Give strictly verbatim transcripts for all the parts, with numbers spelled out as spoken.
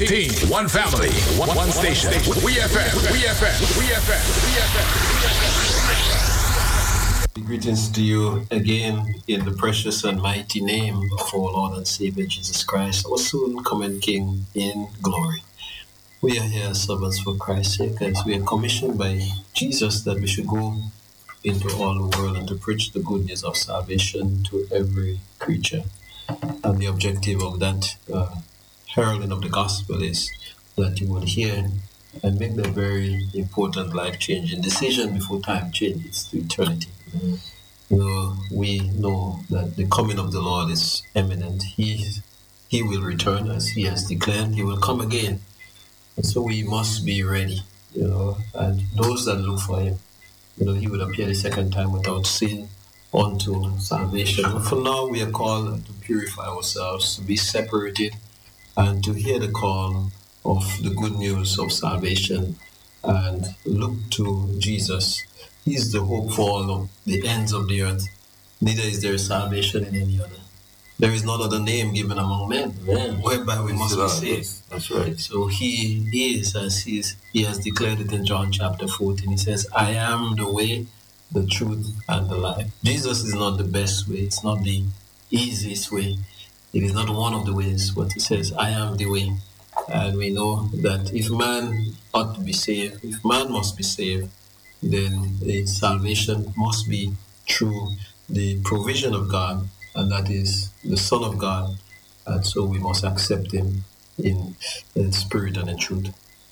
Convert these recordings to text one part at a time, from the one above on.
Team, one family, one, one station. We F M, We F M, We F M, We F M. Greetings to you again in the precious and mighty name of our Lord and Savior Jesus Christ, our soon coming King in glory. We are here as servants for Christ's sake, as we are commissioned by Jesus that we should go into all the world and to preach the good news of salvation to every creature. And the objective of that uh, heralding of the gospel is that you will hear and make the very important life-changing decision before time changes to eternity. Mm-hmm. You know, we know that the coming of the Lord is imminent. He, he will return, as he has declared. He will come again. And so we must be ready, you know, and those that look for him, you know, he will appear the second time without sin unto salvation. And for now, we are called to purify ourselves, to be separated, and to hear the call of the good news of salvation and look to Jesus. He is the hope for all of the ends of the earth. Neither is there salvation in any other. There is no other name given among men, men whereby we must be saved. That's right. So he is, as he, is, he has declared it in John chapter fourteen. He says, I am the way, the truth, and the life. Jesus is not the best way. It's not the easiest way. It is not one of the ways, but he says, I am the way. And we know that if man ought to be saved, if man must be saved, then the salvation must be through the provision of God, and that is the Son of God. And so we must accept him in, in spirit and in truth.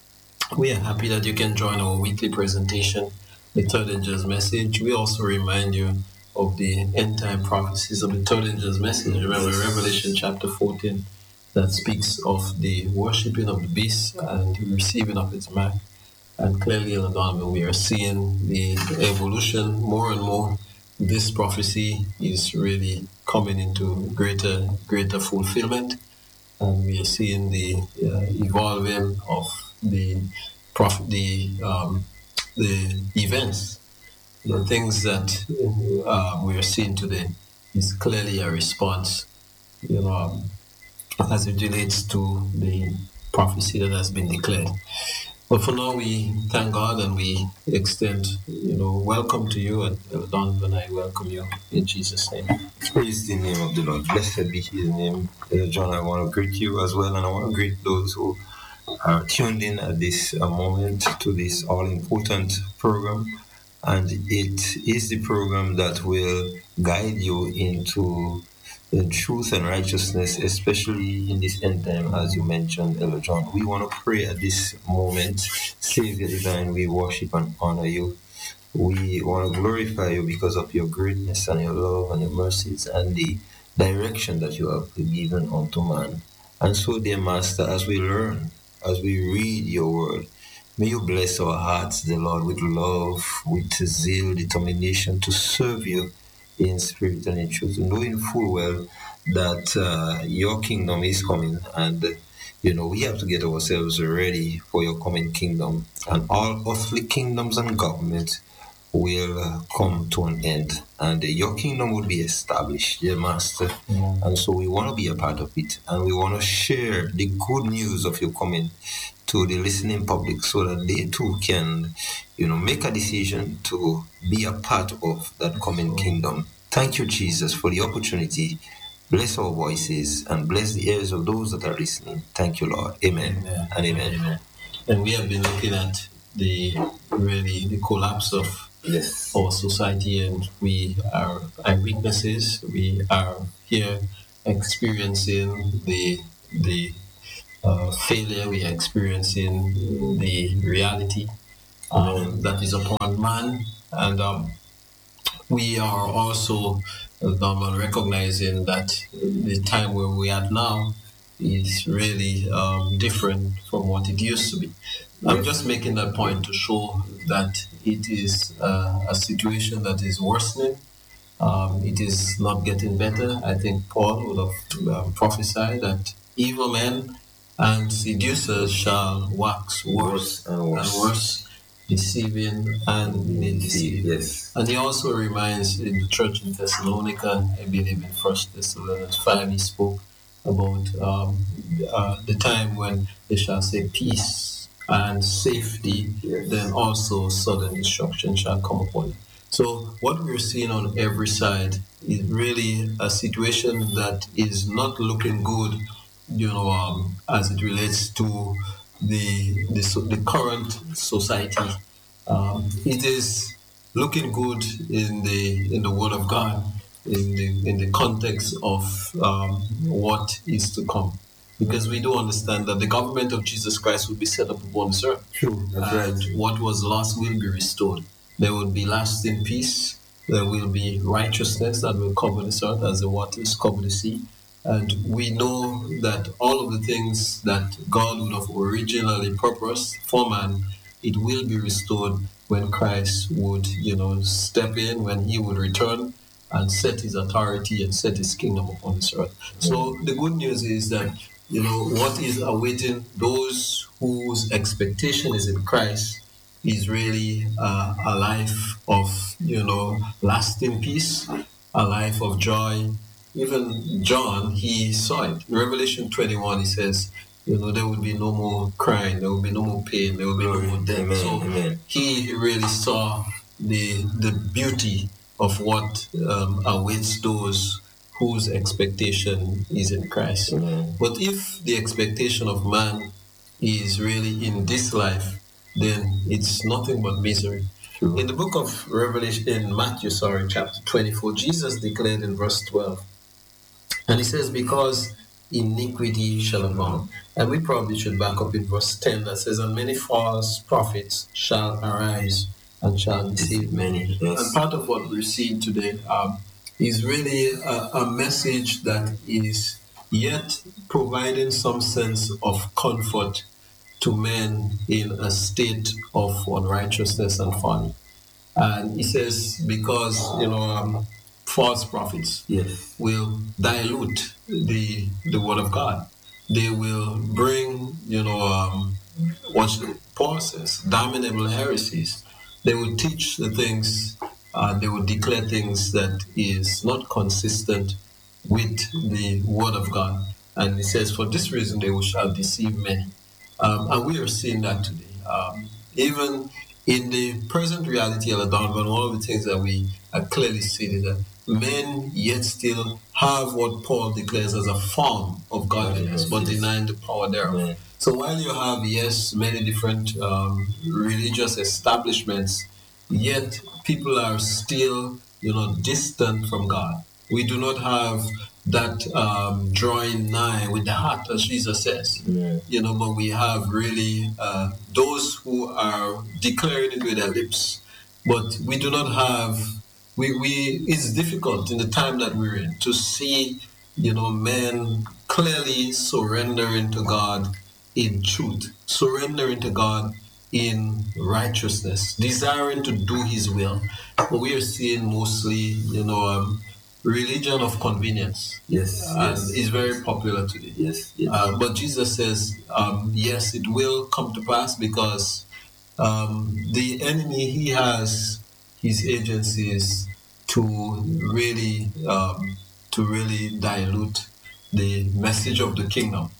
We are happy that you can join our weekly presentation, the Third Angel's Message. We also remind you of the end-time prophecies of the third angel's message. Remember Revelation chapter fourteen that speaks of the worshipping of the beast and the receiving of its mark. And clearly in the Bible we are seeing the evolution more and more. This prophecy is really coming into greater greater fulfillment, and we are seeing the uh, evolving of the prof- the um, the events. The things that uh, we are seeing today is clearly a response, you know, um, as it relates to the prophecy that has been declared. But for now, we thank God and we extend, you know, welcome to you, and Don and I welcome you in Jesus' name. Praise the name of the Lord. Blessed be his name. Uh, John, I want to greet you as well, and I want to greet those who are tuned in at this uh, moment to this all-important program. And it is the program that will guide you into the truth and righteousness, especially in this end time, as you mentioned, Elder John. We want to pray at this moment. Savior divine, we worship and honor you. We want to glorify you because of your greatness and your love and your mercies and the direction that you have given unto man. And so, dear Master, as we learn, as we read your word, may you bless our hearts, dear Lord, with love, with zeal, determination to serve you in spirit and in truth, knowing full well that uh, your kingdom is coming, and, uh, you know, we have to get ourselves ready for your coming kingdom. And all earthly kingdoms and governments will uh, come to an end, and uh, your kingdom will be established, dear Master. Mm. And so we want to be a part of it, and we want to share the good news of your coming to the listening public so that they too can, you know, make a decision to be a part of that coming kingdom. Thank you, Jesus, for the opportunity. Bless our voices and bless the ears of those that are listening. Thank you, Lord. Amen, amen. And amen. Amen. And we have been looking at the really the collapse of yes. our society, and we are eyewitnesses. We are here experiencing the the Uh, failure, we are experiencing the reality um, that is upon man, and um, we are also uh, recognizing that the time where we are now is really um, different from what it used to be. I'm just making that point to show that it is uh, a situation that is worsening. Um, it is not getting better. I think Paul would have um, prophesied that evil men and seducers shall wax worse and worse, and worse deceiving and being deceived. Yes. And he also reminds in the church in Thessalonica, I believe in First Thessalonians five, he spoke about um, uh, the time when they shall say peace and safety, Yes. then also sudden destruction shall come upon you. So what we're seeing on every side is really a situation that is not looking good, you know, um, as it relates to the the, so- the current society. Um, it is looking good in the in the Word of God, in the in the context of um, what is to come, because we do understand that the government of Jesus Christ will be set up upon this earth. True, that's And right. what was lost will be restored. There will be lasting peace. There will be righteousness that will cover this earth as the waters cover the sea. And we know that all of the things that God would have originally purposed for man, it will be restored when Christ would, you know, step in, when he would return and set his authority and set his kingdom upon this earth. So the good news is that, you know, what is awaiting those whose expectation is in Christ is really uh, a life of, you know, lasting peace, a life of joy. Even John, he saw it. In Revelation twenty-one, he says, you know, there will be no more crying, there will be no more pain, there will be no more death. Amen, So amen. he really saw the the beauty of what um, awaits those whose expectation is in Christ. Amen. But if the expectation of man is really in this life, then it's nothing but misery. True. In the book of Revelation, in Matthew, sorry, chapter twenty-four, Jesus declared in verse twelve, and he says, because iniquity shall abound. And we probably should back up in verse ten that says, and many false prophets shall arise and shall deceive many. Yes. And part of what we're seeing today um, is really a, a message that is yet providing some sense of comfort to men in a state of unrighteousness and folly. And he says, because, you know, um, false prophets Yes. will dilute the the word of God. They will bring, you know, um, what Paul says, damnable heresies. They will teach the things, uh, they will declare things that is not consistent with the word of God. And he says, for this reason they will shall deceive many. Um, and we are seeing that today. Um, even in the present reality of the Donovan, one of the things that we are clearly seeing is that men yet still have what Paul declares as a form of godliness, but denying the power thereof. Amen. So while you have, yes, many different um, religious establishments, yet people are still, you know, distant from God. We do not have that um, drawing nigh with the heart, as Jesus says. Yeah. You know, but we have really uh, those who are declaring it with their lips, but we do not have. We, we it's difficult in the time that we're in to see, you know, men clearly surrendering to God in truth, surrendering to God in righteousness, desiring to do His will. But we are seeing mostly, you know, um, religion of convenience. Yes. And yes. it's very popular today. Yes. Yes. Uh, but Jesus says, um, yes, it will come to pass because um, the enemy, he has his agencies to really um, to really dilute the message of the kingdom.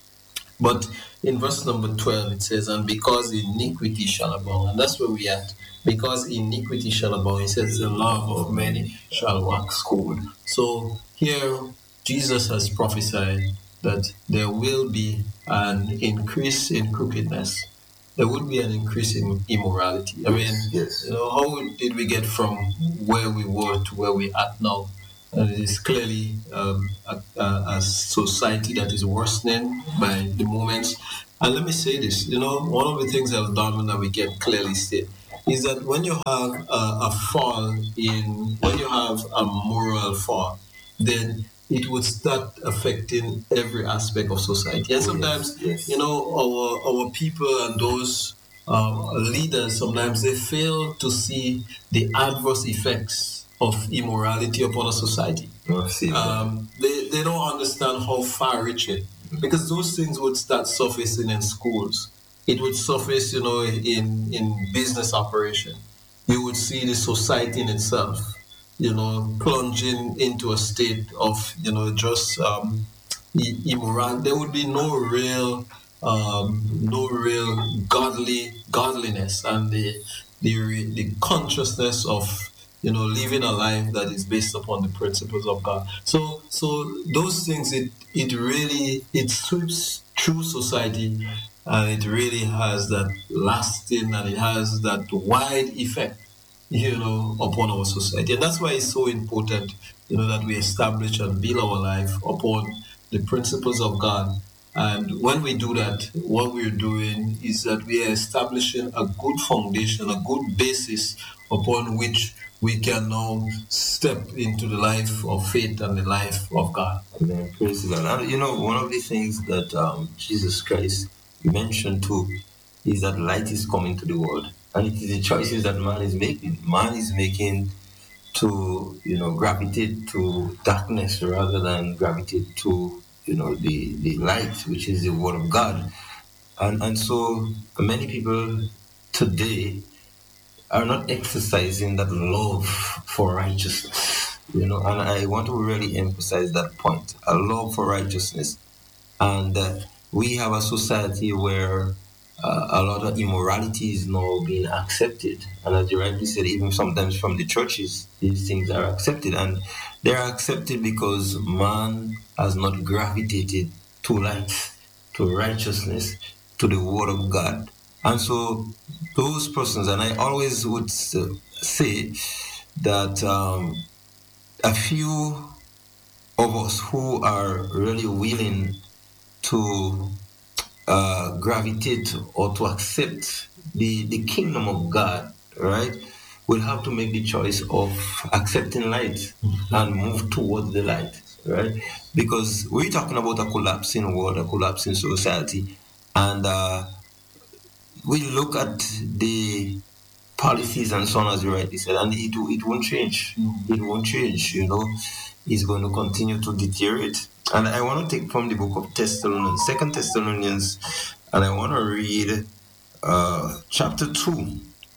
But in verse number twelve, it says, and because iniquity shall abound, and that's where we at. Because iniquity shall abound, it says, the love of many shall wax cold. So here, Jesus has prophesied that there will be an increase in crookedness. There would be an increase in immorality. I mean, Yes. you know, how did we get from where we were to where we are at now? And it is clearly um, a, a, a society that is worsening by the moments. And let me say this, you know, one of the things that that we can clearly see is that when you have a, a fall in, when you have a moral fall, then it would start affecting every aspect of society. And sometimes, yes. you know, our our people and those uh, leaders, sometimes they fail to see the adverse effects of immorality upon a society. I've seen that. Um, they, they don't understand how far-reaching, because those things would start surfacing in schools. It would surface, you know, in, in business operation. You would see the society in itself, you know, plunging into a state of, you know, just um, immoral, there would be no real, um, no real godly godliness, and the the the consciousness of, you know, living a life that is based upon the principles of God. So so those things, it it really it sweeps through society, and it really has that lasting, and it has that wide effect, you know, upon our society. And that's why it's so important, you know, that we establish and build our life upon the principles of God. And when we do that, what we're doing is that we are establishing a good foundation, a good basis upon which we can now step into the life of faith and the life of God. Amen. Praise God. And you know, one of the things that um, Jesus Christ mentioned too is that light is coming to the world. And it is the choices that man is making. Man is making to, you know, gravitate to darkness rather than gravitate to, you know, the, the light, which is the word of God. And and so many people today are not exercising that love for righteousness, you know, and I want to really emphasize that point, a love for righteousness. And uh, we have a society where uh, a lot of immorality is now being accepted. And as you rightly said, even sometimes from the churches, these things are accepted. And they are accepted because man has not gravitated to light, to righteousness, to the word of God. And so those persons, and I always would say that um, a few of us who are really willing to uh, gravitate or to accept the, the kingdom of God, right, will have to make the choice of accepting light and move towards the light, right? Because we're talking about a collapsing world, a collapsing society, and uh, we look at the policies and so on, as you rightly said, and it, it won't change. It won't change, you know. It's going to continue to deteriorate. And I want to take from the book of Thessalonians, Second Thessalonians, and I want to read uh, chapter two.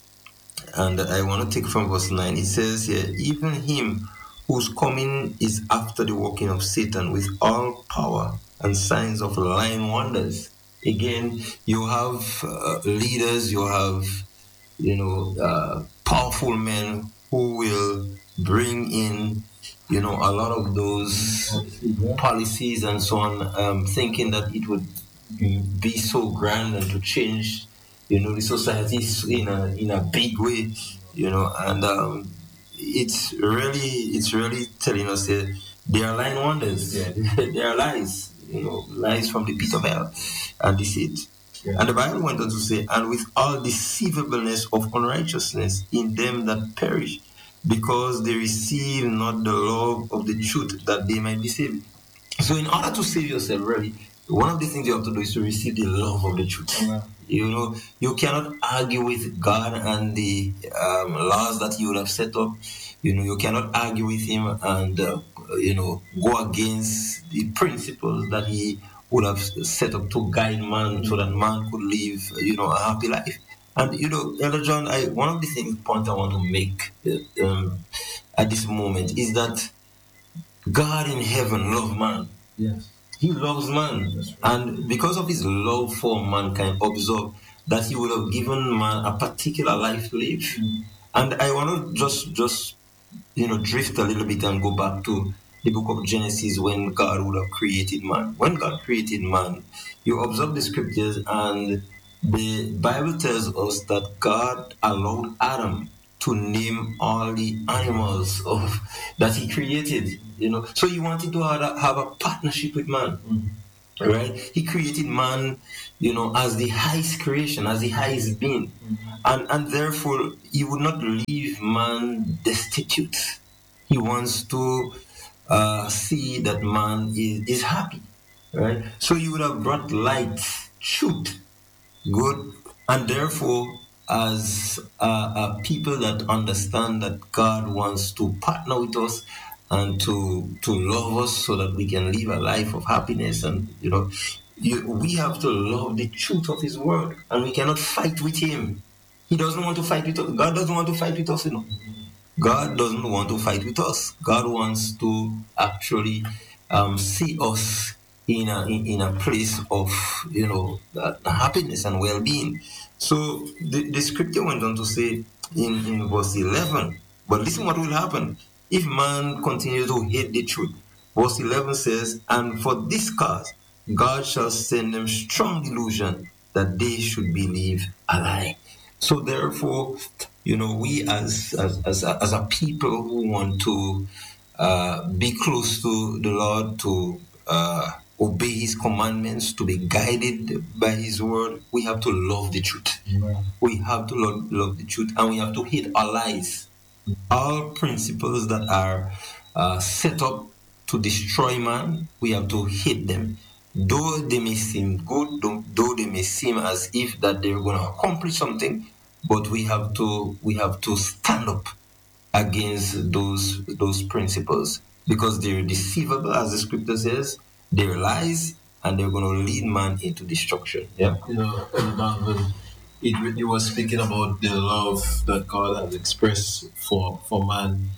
And I want to take from verse nine. It says here, even him whose coming is after the working of Satan with all power and signs of lying wonders. Again, you have uh, leaders, you have, you know, uh, powerful men who will bring in, you know, a lot of those policies and so on, um, thinking that it would be so grand and to change, you know, the society in a in a big way, you know, and um, it's really it's really telling us that they are lying wonders, yeah. They are lies, you know, lies from the pit of hell and deceit. Yeah. And the Bible went on to say, and with all deceivableness of unrighteousness in them that perish, because they receive not the love of the truth, that they might be saved. So in order to save yourself, really, one of the things you have to do is to receive the love of the truth. Yeah. You know, you cannot argue with God and the um, laws that He would have set up. You know, you cannot argue with Him and, uh, you know, go against the principles that He would have set up to guide man so that man could live, you know, a happy life. And, you know, Elder John, I, one of the things, point I want to make um, at this moment is that God in heaven loves man. Yes. He loves man. Right. And because of His love for mankind, observe that He would have given man a particular life to live. Mm. And I want to just, just, you know, drift a little bit and go back to the book of Genesis when God would have created man. When God created man, you observe the scriptures and the Bible tells us that God allowed Adam to name all the animals of that He created, you know. So He wanted to have a, have a partnership with man, mm-hmm. right? He created man, you know, as the highest creation, as the highest being, mm-hmm. and and therefore He would not leave man destitute. He wants to uh, see that man is, is happy, right? So He would have brought light, truth, good, and therefore, as uh, uh, people that understand that God wants to partner with us and to to love us so that we can live a life of happiness, and you know, you, we have to love the truth of His word, and we cannot fight with Him. He doesn't want to fight with us. God doesn't want to fight with us, you know. God doesn't want to fight with us. God wants to actually um, see us in a in, in a place of, you know, uh, happiness and well-being. So the, the scripture went on to say in, in verse eleven, but listen what will happen if man continues to hate the truth. Verse eleven says, and for this cause God shall send them strong delusion that they should believe a lie. So therefore, you know, we as as as a, as a people who want to uh, be close to the Lord, to uh, obey His commandments, to be guided by His word, we have to love the truth. Amen. We have to love, love the truth, and we have to hate our lies. All principles that are uh, set up to destroy man, we have to hate them. Though they may seem good, though they may seem as if that they're going to accomplish something, but we have to we have to stand up against those those principles, because they're deceivable, as the scripture says. They're lies, and they're going to lead man into destruction. Yeah, you know, and Donovan, it, it was speaking about the love that God has expressed for for man,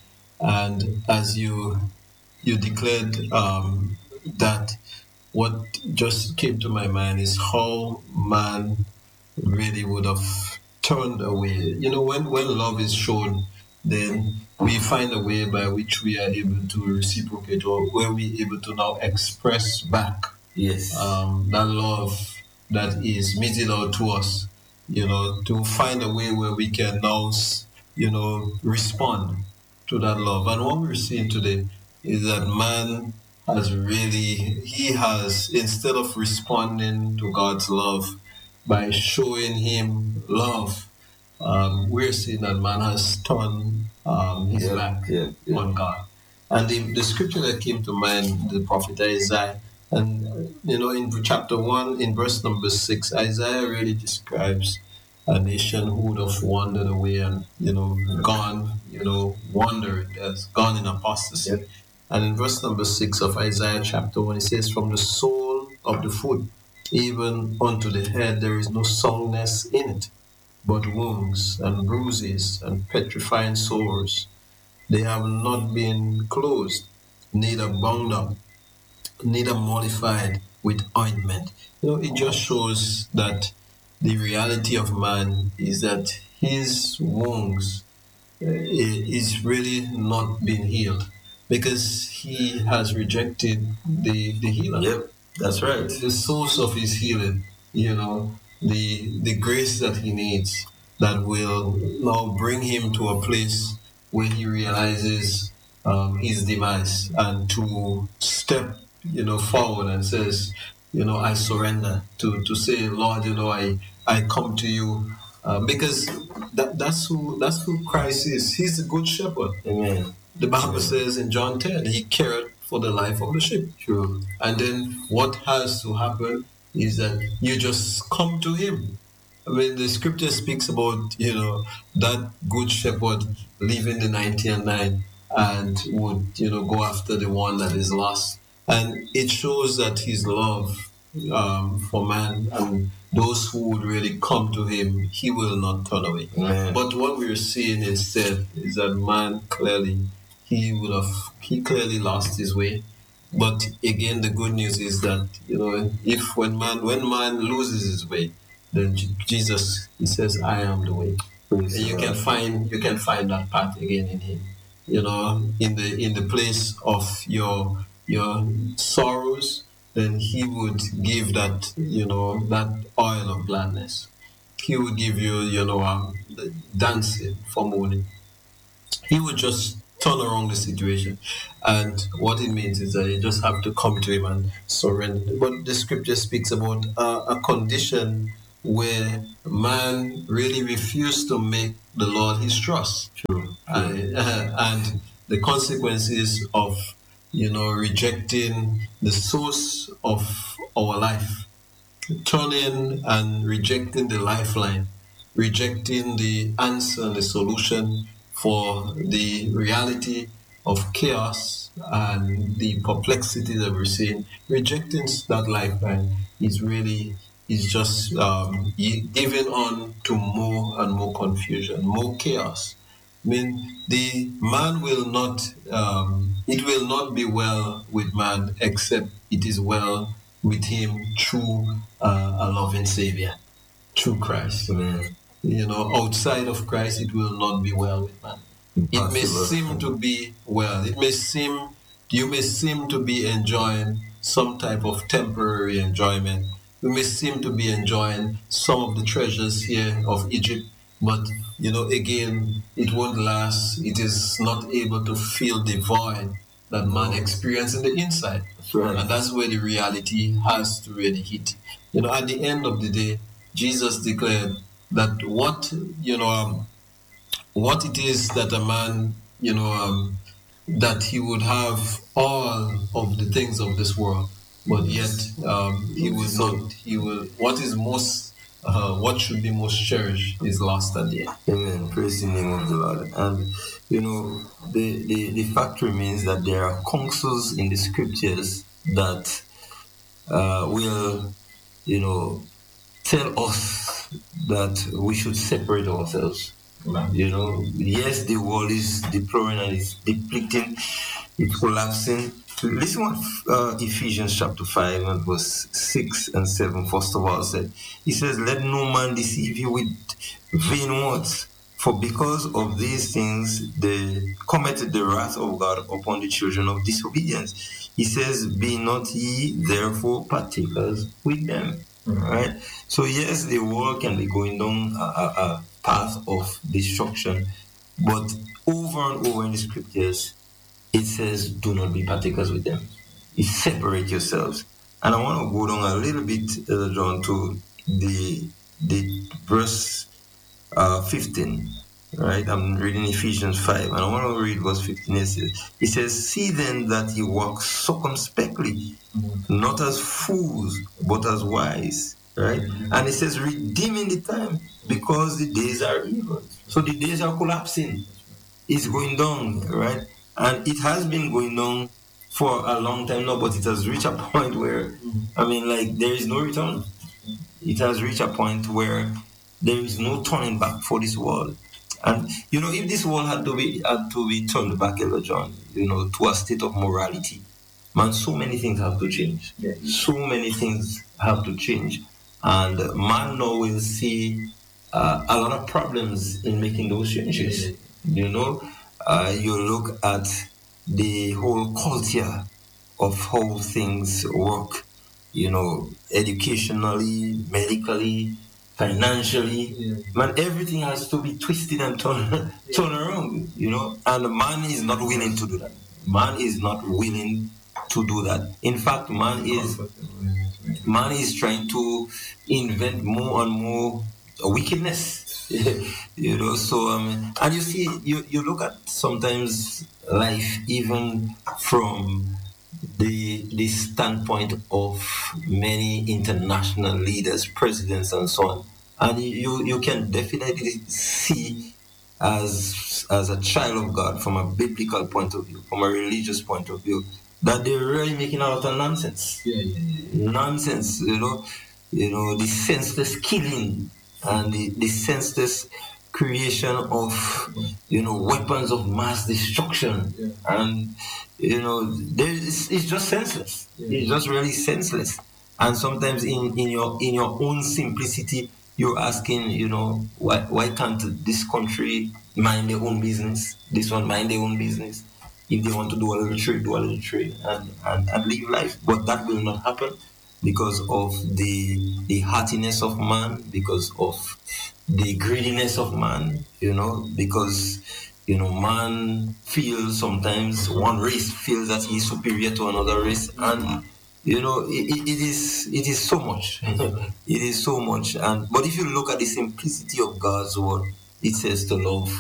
and as you you declared um, that, what just came to my mind is how man really would have turned away. You know, when, when love is shown, then we find a way by which we are able to reciprocate, or where we are able to now express back yes um, that love that is meted out to us, you know, to find a way where we can now, you know, respond to that love. And what we're seeing today is that man has really, he has, instead of responding to God's love by showing him love, um, we're seeing that man has turned um, his yeah, back yeah, yeah. on God. And the, the scripture that came to mind, the prophet Isaiah, and you know, in chapter one, in verse number six, Isaiah really describes a nation who would have wandered away and, you know, gone, you know, wandered, has gone in apostasy. Yep. And in verse number six of Isaiah chapter one, it says, from the sole of the foot even unto the head there is no soundness in it, but wounds and bruises and petrifying sores. They have not been closed, neither bound up, neither mollified with ointment. You know, it just shows that the reality of man is that his wounds uh, is really not being healed, because he has rejected the, the healer. Yep, that's right. The source of his healing, you know, the the grace that he needs, that will now bring him to a place where he realizes um, his demise, and to step, you know, forward and says, you know, I surrender, to, to say, Lord, you know, I, I come to you, uh, because that, that's who that's who Christ is. He's the good shepherd. Amen. The Bible says in John ten, he cared for the life of the sheep. True. And then what has to happen is that you just come to him. I mean, the scripture speaks about, you know, that good shepherd leaving the ninety and nine and would, you know, go after the one that is lost. And it shows that his love um, for man, and those who would really come to him, he will not turn away. Amen. But what we're seeing instead is that man clearly, he would have, he clearly lost his way. But again, the good news is that, you know, if when man, when man loses his way, then Jesus, he says, I am the way. And you can find, you can find that path again in him. You know, in the in the place of your your sorrows, then he would give that, you know, that oil of gladness. He would give you, you know, um, dancing for mourning. He would just turn around the situation. And what it means is that you just have to come to him and surrender. But the scripture speaks about uh, a condition where man really refused to make the Lord his trust. True. And, uh, and the consequences of, you know, rejecting the source of our life, turning and rejecting the lifeline, rejecting the answer and the solution for the reality of chaos and the perplexity that we're seeing. Rejecting that lifeline is really, is just um, giving on to more and more confusion, more chaos. I mean, the man will not, um, it will not be well with man except it is well with Him through uh, a loving Savior, through Christ. Amen. You know, outside of Christ, it will not be well with man. It may Impossible. seem to be well. It may seem, you may seem to be enjoying some type of temporary enjoyment. You may seem to be enjoying some of the treasures here of Egypt, but you know, again, it won't last. It is not able to fill the void that man experiences in the inside. That's right. And that's where the reality has to really hit. You know, at the end of the day, Jesus declared that what, you know, um, what it is that a man, you know, um, that he would have all of the things of this world, but yet um, he will not, he will, what is most, uh, what should be most cherished is lost at the end. Amen. Praise the name of the Lord. And, you know, the, the, the fact remains that there are counsels in the scriptures that uh, will, you know, tell us that we should separate ourselves. You know, yes, the world is deploring and it's depleting, it's collapsing. Listen what uh, Ephesians chapter five and verse six and seven first of all said. He says, let no man deceive you with vain words, for because of these things they committed the wrath of God upon the children of disobedience. He says, be not ye therefore partakers with them. Mm-hmm. Right? So yes, the world can be going down a, a, a path of destruction, but over and over in the scriptures, it says, do not be partakers with them. You separate yourselves. And I want to go down a little bit, uh, John, to the the verse uh, fifteen. Right? I'm reading Ephesians five, and I want to read verse fifteen. It says, it says, see then that ye walk circumspectly, mm-hmm. not as fools, but as wise. Right? Mm-hmm. And it says, redeeming the time, because the days are evil. So the days are collapsing. It's going down, right? And it has been going down for a long time now, but it has reached a point where, I mean, like, there is no return. It has reached a point where there is no turning back for this world. And, you know, if this world had to be had to be turned back, Elder John, you know, to a state of morality, man, so many things have to change. Yeah. So many things have to change. And man now will see uh, a lot of problems in making those changes. You know, uh, you look at the whole culture of how things work, you know, educationally, medically, financially. Yeah. Man, everything has to be twisted and turned, yeah. turned around, you know, and man is not willing to do that. Man is not willing to do that. In fact, man is man is trying to invent more and more wickedness, you know. So, um, and you see, you, you look at sometimes life even from the the standpoint of many international leaders, presidents, and so on, and you you can definitely see as as a child of God, from a biblical point of view, from a religious point of view, that they're really making a lot of nonsense. Yeah, yeah, yeah. Nonsense, you know, you know, the senseless killing and the, the senseless creation of, you know, weapons of mass destruction. Yeah. And, you know, there is, it's just senseless. Yeah. It's just really senseless. And sometimes in, in your in your own simplicity, you're asking, you know, why why can't this country mind their own business? This one mind their own business. If they want to do a little trade, do a little trade and, and, and live life. But that will not happen because of the the heartiness of man, because of the greediness of man, you know, because, you know, man feels sometimes, one race feels that he is superior to another race, and, you know, it, it is it is so much. It is so much. And but if you look at the simplicity of God's word, it says to love.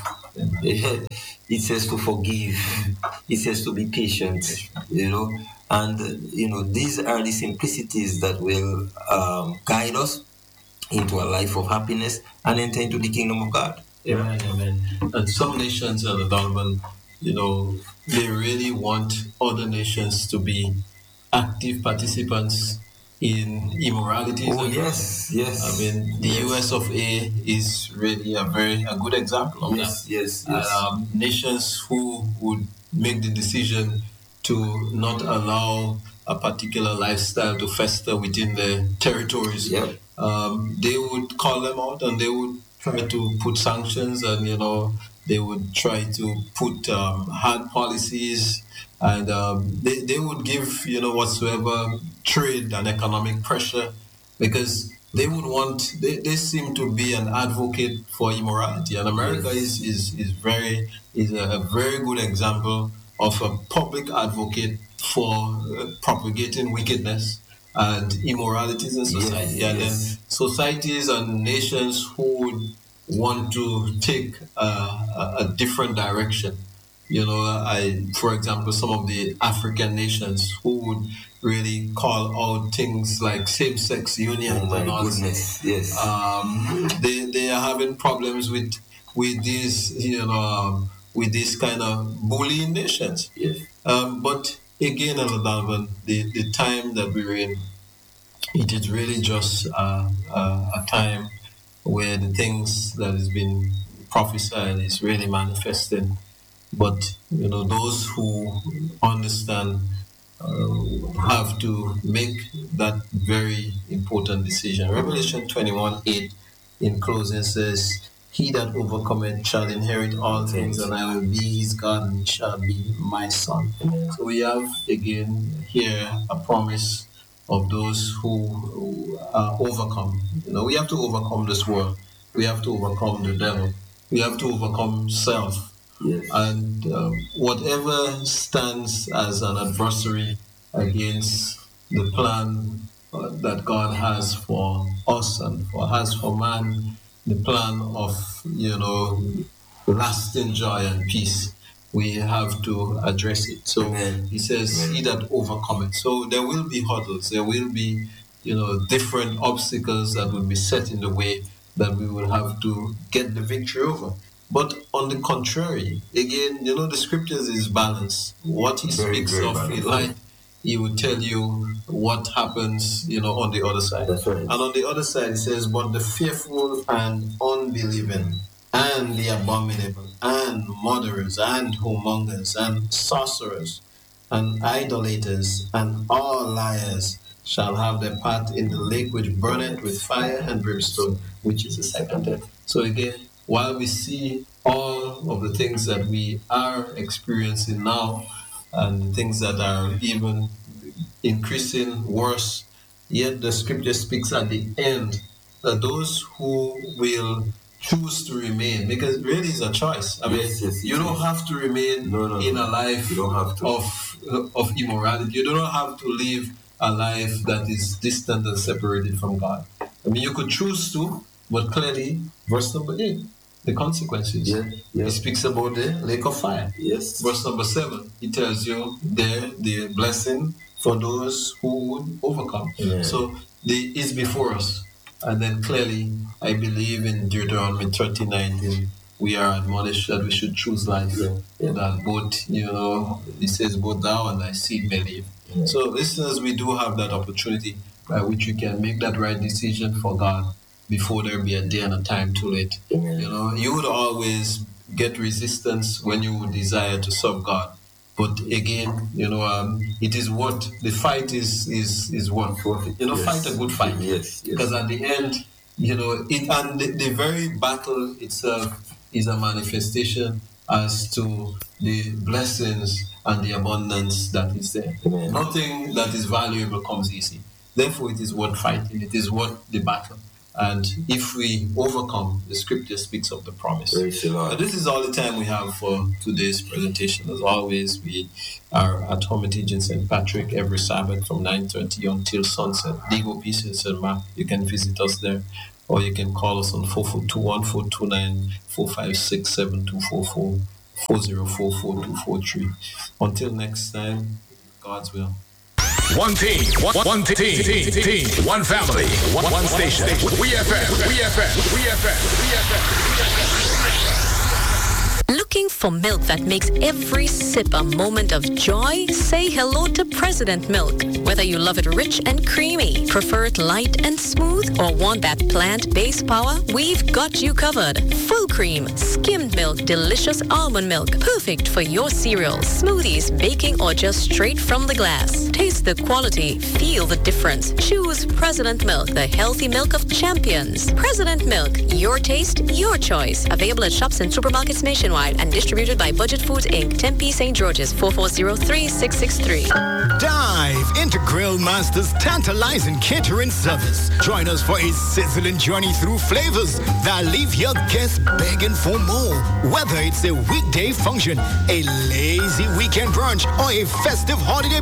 It says to forgive. It says to be patient, you know. And, you know, these are the simplicities that will um, guide us into a life of happiness and enter into the kingdom of God. Amen, amen. And some nations, uh, Donovan, you know, they really want other nations to be active participants in immorality. Oh, yes, yes. I mean, the yes. U S of A is really a very a good example of yes, that. Yes, yes, um, nations who would make the decision to not allow a particular lifestyle to fester within their territories, Yeah. um, they would call them out and they would try to put sanctions, and you know they would try to put um, hard policies, and um, they, they would give you know whatsoever trade and economic pressure, because they would want they, they seem to be an advocate for immorality, and America is is, is very is a, a very good example of a public advocate for uh, propagating wickedness and immoralities in society. Yes, and yes. then societies and nations who would want to take uh, a, a different direction. You know, I, for example, some of the African nations who would really call out things like same-sex unions Oh my and all goodness, yes. um, they they are having problems with with these you know um, with these kind of bullying nations. Yes. Um, but again, Elder Donovan, the the time that we're in, it is really just uh, uh, a time where the things that has been prophesied is really manifesting. But you know, those who understand uh, have to make that very important decision. Revelation twenty-one eight in closing says, "He that overcometh shall inherit all things, and I will be his God, and he shall be my son." So we have again here a promise of those who are overcome. You know, we have to overcome this world. We have to overcome the devil. We have to overcome self. Yes. And um, whatever stands as an adversary against the plan uh, that God has for us and for has for man, the plan of you know lasting joy and peace, we have to address it. So Amen. he says, Amen. "He that overcometh." So there will be hurdles. There will be you know different obstacles that will be set in the way that we will have to get the victory over. But on the contrary, again, you know, the scriptures is balanced. What he Very, speaks very of balanced. in light, he will tell you what happens, you know, on the other side. That's right. And on the other side, it says, "But the fearful and unbelieving, and the abominable, and murderers, and whoremongers, and sorcerers, and idolaters, and all liars shall have their part in the lake which burneth with fire and brimstone, which is the second death." So again, while we see all of the things that we are experiencing now and things that are even increasing worse, yet the scripture speaks at the end that those who will choose to remain, because it really is a choice. I mean, Yes, yes, you it don't is. have to remain No, no, in no. a life You don't have to. of of immorality. You do not have to live a life that is distant and separated from God. I mean, you could choose to, but clearly, verse number eight, the consequences. Yeah, yeah. He speaks about the lake of fire. Yes. Verse number seven, he tells you there the blessing for those who would overcome. Yeah. So the is before us. And then clearly, I believe in Deuteronomy thirty nineteen, we are admonished that we should choose life. Yeah, yeah. That both, you know, it says, both thou and thy seed may live. Yeah. So, listeners, we do have that opportunity by which you can make that right decision for God before there be a day and a time too late. Amen. You know, you would always get resistance when you would desire to serve God. But again, you know, um, it is what the fight is is is what you know, Yes. fight a good fight. Yes, yes. Because at the end, you know, it and the, the very battle itself is a manifestation as to the blessings and the abundance that is there. Amen. Nothing that is valuable comes easy. Therefore, it is worth fighting. It is worth the battle. And if we overcome, the scripture speaks of the promise. Praise the Lord. Uh, this is all the time we have for today's presentation. As always, we are at Hermitage in Saint Patrick every Sabbath from nine thirty until sunset. Digo Peace in Saint Mark. You can visit us there, or you can call us on four four two one, four two nine, four five six, seven two four four, four zero four four two four three. Until next time, God's will. One team, one, one team, team, team, one family, one, one station. We F M, We F M, We F M, We F M. Looking Looking for milk that makes every sip a moment of joy? Say hello to President Milk. Whether you love it rich and creamy, prefer it light and smooth, or want that plant-based power, we've got you covered. Full cream, skimmed milk, delicious almond milk, perfect for your cereals, smoothies, baking, or just straight from the glass. Taste the quality, feel the difference. Choose President Milk, the healthy milk of champions. President Milk, your taste, your choice. Available at shops and supermarkets nationwide and distributed by Budget Foods Incorporated. Tempe, Saint George's, four four zero, three six six three. Dive into Grill Master's tantalizing catering service. Join us for a sizzling journey through flavors that leave your guests begging for more. Whether it's a weekday function, a lazy weekend brunch, or a festive holiday